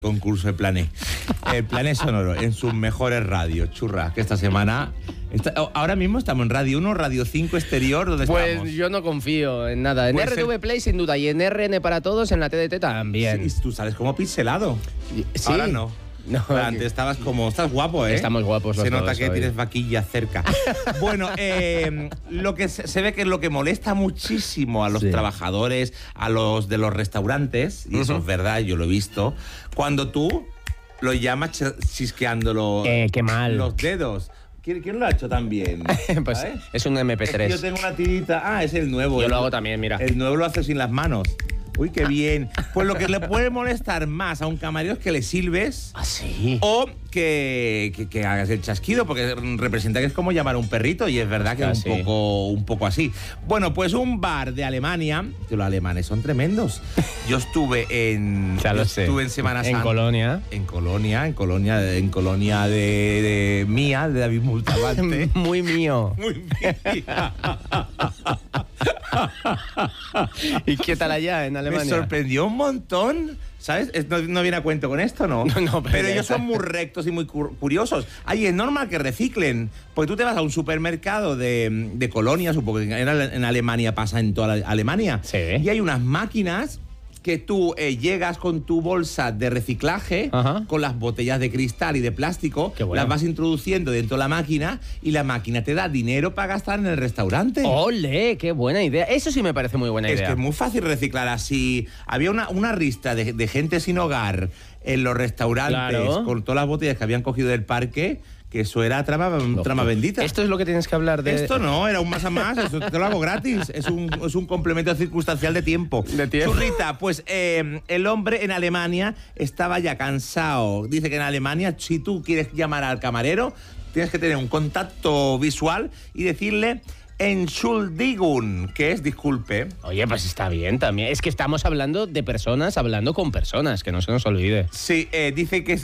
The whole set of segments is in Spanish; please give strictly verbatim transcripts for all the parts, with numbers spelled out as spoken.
Concurso de Plané. El Plané Sonoro en sus mejores radios. Churras, que esta semana... Esta, ahora mismo estamos en Radio uno, Radio cinco Exterior, ¿dónde pues estamos? Pues yo no confío en nada. En Pues R T V el... Play sin duda y en R N para todos en la T D T también. Sí, tú sales como pixelado. ¿Sí? Ahora no. No, antes estabas como... Estás guapo, ¿eh? Estamos guapos los Se nota dos que hoy. tienes vaquilla cerca. Bueno, eh, lo que se, se ve que es lo que molesta muchísimo a los sí. trabajadores, a los de los restaurantes, y uh-huh. eso es verdad, yo lo he visto, cuando tú lo llamas ch- chisqueando los, eh, qué mal. los dedos. ¿Quién, ¿Quién lo ha hecho también? Pues ¿sabes? Es un eme pe tres. Es que yo tengo una tirita... Ah, es el nuevo. Yo el, lo hago también, mira. El nuevo lo hace sin las manos. Uy, qué bien. Pues lo que le puede molestar más a un camarero es que le silbes. ¿Ah, sí? O que, que, que hagas el chasquido, porque representa que es como llamar a un perrito, y es verdad que ah, es un, sí. poco, un poco así. Bueno, pues un bar de Alemania, que los alemanes son tremendos. Yo estuve en... Ya lo yo sé. Estuve en Semana Santa. En Colonia. En Colonia, en Colonia, en Colonia de, de mía, de David Multabante. Muy mío. Muy mía. ¿Y qué tal allá en Alemania? Me sorprendió un montón, ¿sabes? No, no viene a cuento con esto, ¿no? No, no, pero pero ellos son muy rectos y muy curiosos. Ahí es normal que reciclen, porque tú te vas a un supermercado de, de Colonia, supongo que en, en Alemania pasa en toda la, Alemania, sí. Y hay unas máquinas que tú eh, llegas con tu bolsa de reciclaje, ajá. con las botellas de cristal y de plástico, bueno. las vas introduciendo dentro de la máquina y la máquina te da dinero para gastar en el restaurante. ¡Ole! ¡Qué buena idea! Eso sí me parece muy buena es idea. Es que es muy fácil reciclar así. Había una, una ristra de, de gente sin hogar en los restaurantes, claro. Con todas las botellas que habían cogido del parque, que eso era trama, trama bendita. Esto es lo que tienes que hablar de... Esto no, era un más a más, eso te lo hago gratis. Es un, es un complemento circunstancial de tiempo. De tiempo. Churrita, pues eh, el hombre en Alemania estaba ya cansado. Dice que en Alemania, si tú quieres llamar al camarero, tienes que tener un contacto visual y decirle... Entschuldigung, que es disculpe. Oye, pues está bien también. Es que estamos hablando de personas hablando con personas, que no se nos olvide. Sí, eh, dice que... Es...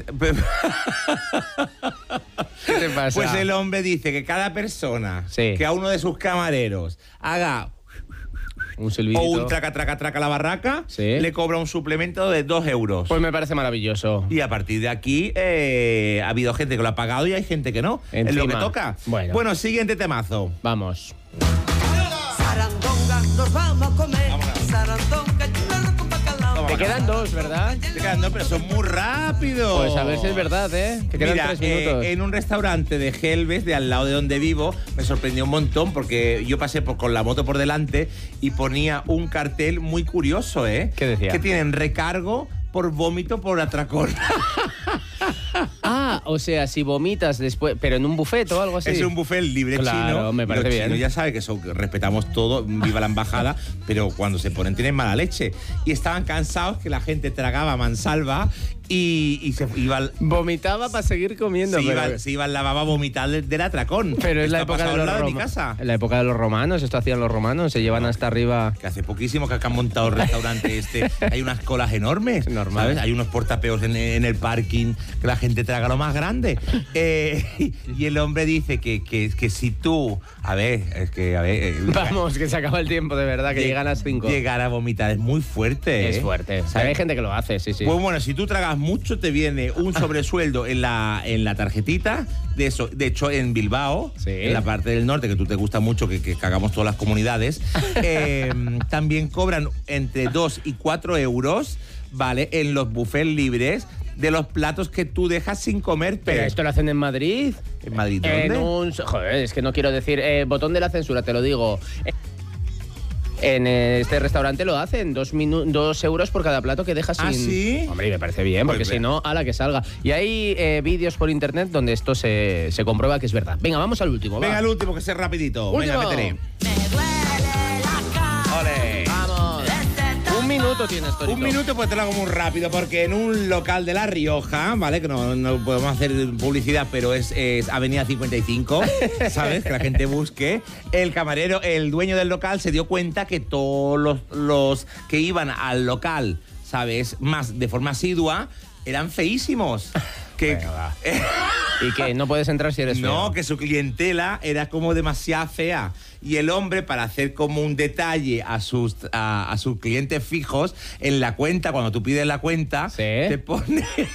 ¿Qué te pasa? Pues el hombre dice que cada persona sí. que a uno de sus camareros haga... un silbidito. O un traca, traca, traca la barraca, sí. Le cobra un suplemento de dos euros. Pues me parece maravilloso. Y a partir de aquí eh, ha habido gente que lo ha pagado y hay gente que no. Encima. Es lo que toca. Bueno. bueno, siguiente temazo. Vamos. Sarandonga, nos vamos a comer. Sarandonga, churro con bacalao. Te quedan dos, ¿verdad? Te quedan dos, pero son muy rápidos. Pues a ver si es verdad, ¿eh? Que quedan Mira, tres minutos. Eh, en un restaurante de Helves, de al lado de donde vivo, me sorprendió un montón porque yo pasé por, con la moto por delante y ponía un cartel muy curioso, ¿eh? ¿Qué decía? Que tienen recargo por vómito por atracón. Ah, o sea, si vomitas después, pero en un buffet o algo así. Es un buffet libre claro, chino. me parece los bien. chinos ya saben que son, respetamos todo, viva la embajada, pero cuando se ponen tienen mala leche. Y estaban cansados que la gente tragaba mansalva y, y se iba al, vomitaba para seguir comiendo. Se, pero... iba, se iba al lavabo a vomitar del, del atracón. Pero es la esto época de los de mi rom- casa. En la época de los romanos, esto hacían los romanos, se llevan no, hasta arriba. Que hace poquísimo que han montado el restaurante este, hay unas colas enormes, normal. ¿sabes? Hay unos portapeos en, en el parking que la gente traga lo más grande. Eh, y el hombre dice que, que, que si tú, a ver, es que a ver, eh, vamos, que se acaba el tiempo de verdad, que llegan a las cinco. Llegar a vomitar es muy fuerte. Es ¿eh? fuerte. O sea, hay gente que lo hace, sí, sí. Pues bueno, si tú tragas mucho te viene un sobresueldo en la, en la tarjetita. De eso, de hecho, en Bilbao, sí. En la parte del norte, que tú te gusta mucho, que, que cagamos todas las comunidades, eh, también cobran entre dos y cuatro euros, ¿vale? En los buffets libres de los platos que tú dejas sin comerte. ¿Pero esto lo hacen en Madrid? ¿En Madrid dónde? En un... Joder, es que no quiero decir... Eh, botón de la censura, te lo digo. En este restaurante lo hacen, dos, minu- dos euros por cada plato que dejas sin... ¿Ah, sí? Hombre, y me parece bien, porque pues si no, a la que salga. Y hay eh, vídeos por internet donde esto se, se comprueba que es verdad. Venga, vamos al último, Venga, va. al último, que sea rapidito. Último. Venga, métele. Me duele la cara. ¡Ole! Vamos. Un minuto tienes, Torito. Un minuto, pues te lo hago muy rápido, porque en un local de La Rioja, ¿vale? Que no, no podemos hacer publicidad, pero es, es Avenida cincuenta y cinco, ¿sabes? Que la gente busque. El camarero, el dueño del local, se dio cuenta que todos los, los que iban al local, ¿sabes? Más de forma asidua, eran feísimos. Que, Venga, va. Y que no puedes entrar si eres feo. No, que su clientela era como demasiado fea. Y el hombre, para hacer como un detalle a sus, a, a sus clientes fijos, en la cuenta, cuando tú pides la cuenta, ¿Sí? te pone